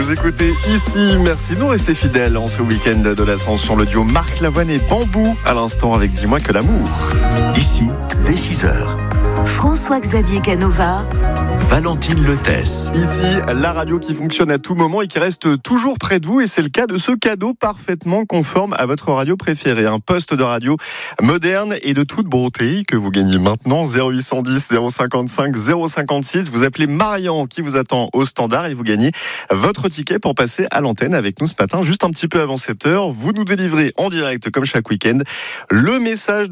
Vous écoutez Ici, merci de nous rester fidèles en ce week-end de l'Ascension. Le duo Marc Lavoine et Bambou à l'instant avec Dis-moi que l'amour. Ici, dès 6h. François-Xavier Canova, Valentine Letesse. Ici, la radio qui fonctionne à tout moment et qui reste toujours près de vous. Et c'est le cas de ce cadeau parfaitement conforme à votre radio préférée. Un poste de radio moderne et de toute beauté que vous gagnez maintenant. 0810 055 056. Vous appelez Marian qui vous attend au standard et vous gagnez votre ticket pour passer à l'antenne avec nous ce matin. Juste un petit peu avant 7h, vous nous délivrez en direct comme chaque week-end le message